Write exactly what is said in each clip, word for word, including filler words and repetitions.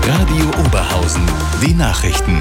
Radio Oberhausen, die Nachrichten.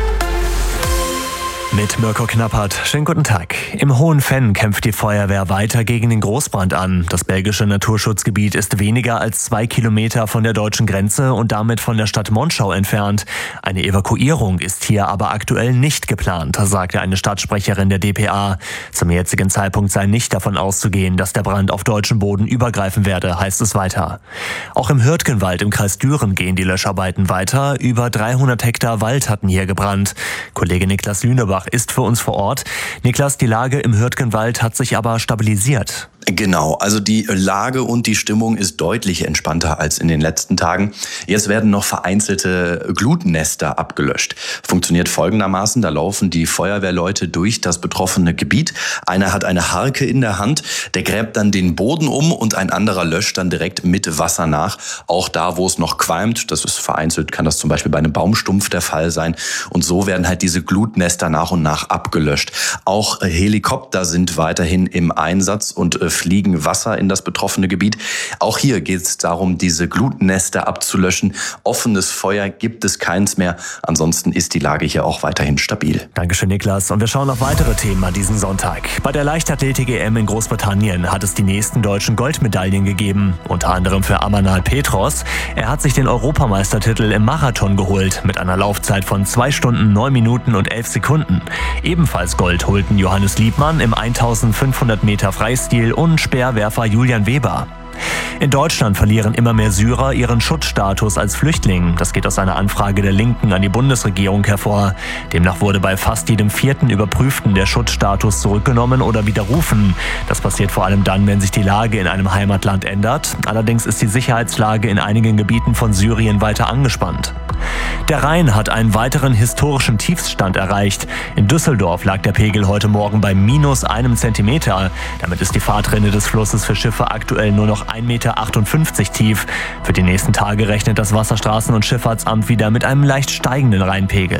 Mit Mirko Knappert. Schönen guten Tag. Im Hohen Venn kämpft die Feuerwehr weiter gegen den Großbrand an. Das belgische Naturschutzgebiet ist weniger als zwei Kilometer von der deutschen Grenze und damit von der Stadt Monschau entfernt. Eine Evakuierung ist hier aber aktuell nicht geplant, sagte eine Stadtsprecherin der D P A. Zum jetzigen Zeitpunkt sei nicht davon auszugehen, dass der Brand auf deutschem Boden übergreifen werde, heißt es weiter. Auch im Hürtgenwald im Kreis Düren gehen die Löscharbeiten weiter. Über dreihundert Hektar Wald hatten hier gebrannt. Kollege Niklas Lünebach ist für uns vor Ort. Niklas, die Lage im Hürtgenwald hat sich aber stabilisiert. Genau, also die Lage und die Stimmung ist deutlich entspannter als in den letzten Tagen. Jetzt werden noch vereinzelte Glutnester abgelöscht. Funktioniert folgendermaßen, da laufen die Feuerwehrleute durch das betroffene Gebiet. Einer hat eine Harke in der Hand, der gräbt dann den Boden um und ein anderer löscht dann direkt mit Wasser nach. Auch da, wo es noch qualmt, das ist vereinzelt, kann das zum Beispiel bei einem Baumstumpf der Fall sein. Und so werden halt diese Glutnester nach und nach abgelöscht. Auch Helikopter sind weiterhin im Einsatz und fliegen Wasser in das betroffene Gebiet. Auch hier geht es darum, diese Glutnester abzulöschen. Offenes Feuer gibt es keins mehr. Ansonsten ist die Lage hier auch weiterhin stabil. Dankeschön, Niklas. Und wir schauen auf weitere Themen an diesem Sonntag. Bei der Leichtathletik-E M in Großbritannien hat es die nächsten deutschen Goldmedaillen gegeben. Unter anderem für Amanal Petros. Er hat sich den Europameistertitel im Marathon geholt mit einer Laufzeit von zwei Stunden, neun Minuten und elf Sekunden. Ebenfalls Gold holten Johannes Liebmann im eintausendfünfhundert Meter Freistil und Speerwerfer Julian Weber. In Deutschland verlieren immer mehr Syrer ihren Schutzstatus als Flüchtling. Das geht aus einer Anfrage der Linken an die Bundesregierung hervor. Demnach wurde bei fast jedem vierten Überprüften der Schutzstatus zurückgenommen oder widerrufen. Das passiert vor allem dann, wenn sich die Lage in einem Heimatland ändert. Allerdings ist die Sicherheitslage in einigen Gebieten von Syrien weiter angespannt. Der Rhein hat einen weiteren historischen Tiefstand erreicht. In Düsseldorf lag der Pegel heute Morgen bei minus einem Zentimeter. Damit ist die Fahrtrinne des Flusses für Schiffe aktuell nur noch ein Meter achtundfünfzig tief. Für die nächsten Tage rechnet das Wasserstraßen- und Schifffahrtsamt wieder mit einem leicht steigenden Rheinpegel.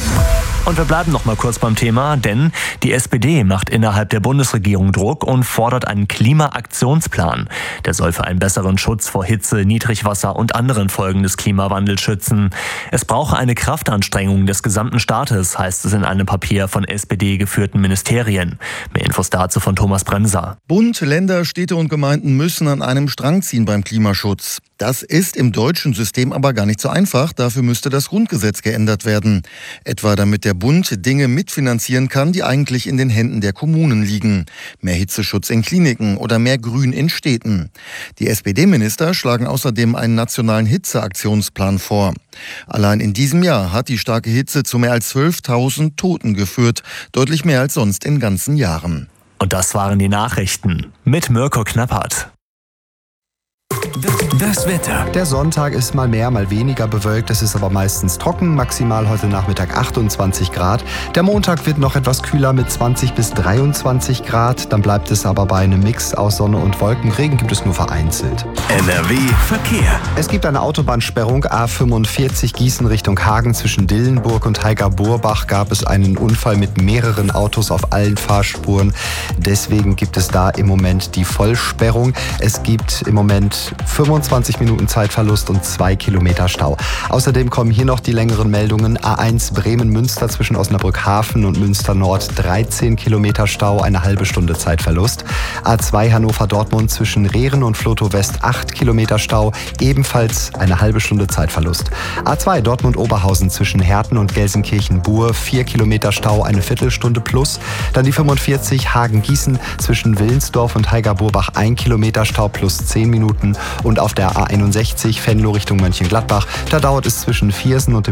Und wir bleiben noch mal kurz beim Thema, denn die S P D macht innerhalb der Bundesregierung Druck und fordert einen Klimaaktionsplan. Der soll für einen besseren Schutz vor Hitze, Niedrigwasser und anderen Folgen des Klimawandels schützen. Es brauche eine Kraftanstrengung des gesamten Staates, heißt es in einem Papier von S P D-geführten Ministerien. Mehr Infos dazu von Thomas Bremser. Bund, Länder, Städte und Gemeinden müssen an einem Strang ziehen beim Klimaschutz. Das ist im deutschen System aber gar nicht so einfach. Dafür müsste das Grundgesetz geändert werden. Etwa damit der Bund Dinge mitfinanzieren kann, die eigentlich in den Händen der Kommunen liegen. Mehr Hitzeschutz in Kliniken oder mehr Grün in Städten. Die S P D-Minister schlagen außerdem einen nationalen Hitzeaktionsplan vor. Allein in diesem Jahr hat die starke Hitze zu mehr als zwölftausend Toten geführt. Deutlich mehr als sonst in ganzen Jahren. Und das waren die Nachrichten mit Mirko Knappert. Das Wetter. Der Sonntag ist mal mehr, mal weniger bewölkt. Es ist aber meistens trocken. Maximal heute Nachmittag achtundzwanzig Grad. Der Montag wird noch etwas kühler mit zwanzig bis dreiundzwanzig Grad. Dann bleibt es aber bei einem Mix aus Sonne und Wolken. Regen gibt es nur vereinzelt. N R W Verkehr. Es gibt eine Autobahnsperrung A fünfundvierzig Gießen Richtung Hagen. Zwischen Dillenburg und Heiger-Burbach gab es einen Unfall mit mehreren Autos auf allen Fahrspuren. Deswegen gibt es da im Moment die Vollsperrung. Es gibt im Moment fünfundzwanzig Minuten Zeitverlust und zwei Kilometer Stau. Außerdem kommen hier noch die längeren Meldungen. A eins Bremen-Münster zwischen Osnabrück-Hafen und Münster-Nord dreizehn Kilometer Stau, eine halbe Stunde Zeitverlust. A zwei Hannover-Dortmund zwischen Rehren und Flotow-West acht Kilometer Stau, ebenfalls eine halbe Stunde Zeitverlust. A zwei Dortmund-Oberhausen zwischen Herten und Gelsenkirchen-Bur vier Kilometer Stau, eine Viertelstunde plus. Dann die fünfundvierzig Hagen-Gießen zwischen Willensdorf und Heiger-Burbach ein Kilometer Stau plus zehn Minuten. Und auf der A einundsechzig Venlo Richtung Mönchengladbach, da dauert es zwischen Viersen und